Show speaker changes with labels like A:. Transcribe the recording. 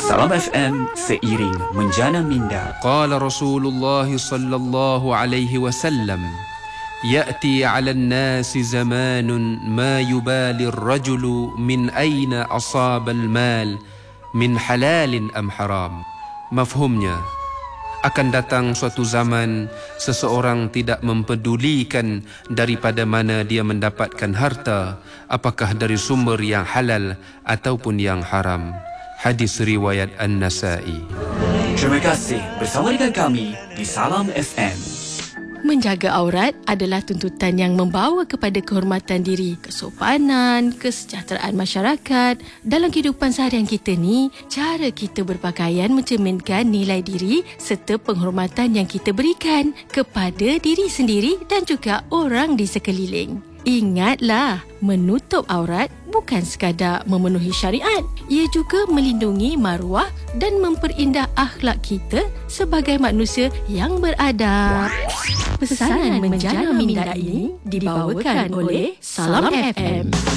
A: Salam FM, seiring menjana minda.
B: Qala Rasulullah sallallahu alaihi wasallam, يأتي على الناس زمان ما يبالي الرجل من أين أصاب المال من حلال أم حرام. Mafhumnya, akan datang suatu zaman seseorang tidak mempedulikan daripada mana dia mendapatkan harta, apakah dari sumber yang halal ataupun yang haram. Hadis riwayat An-Nasa'i.
A: Terima kasih bersama dengan kami di Salam FM.
C: Menjaga aurat adalah tuntutan yang membawa kepada kehormatan diri, kesopanan, kesejahteraan masyarakat. Dalam kehidupan seharian kita ni, cara kita berpakaian mencerminkan nilai diri serta penghormatan yang kita berikan kepada diri sendiri dan juga orang di sekeliling. Ingatlah, menutup aurat bukan sekadar memenuhi syariat. Ia juga melindungi maruah dan memperindah akhlak kita sebagai manusia yang beradab. Pesanan menjana minda ini dibawakan oleh Salam FM.